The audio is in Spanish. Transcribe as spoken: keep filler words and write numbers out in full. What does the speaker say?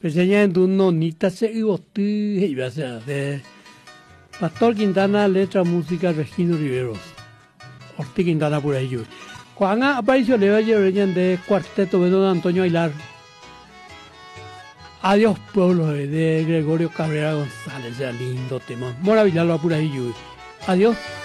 Peseña en turno nita se ibotu y va a ser de Pastor Quintana, letra, música, Regino Riveros. Orti Quintana por ahí. Cuando apareció le vaya de cuarteto de don Antonio Ailar. Adiós pueblo de Gregorio Cabrera González, sea lindo tema. Mora Villalba por ahí. Adiós.